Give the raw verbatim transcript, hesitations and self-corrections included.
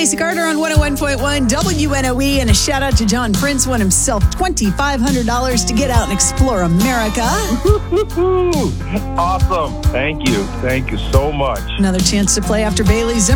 Stacey Carter on one oh one point one W N O E, and a shout out to John Prince, won himself twenty-five hundred dollars to get out and explore America. Awesome. Thank you. Thank you so much. Another chance to play after Bailey's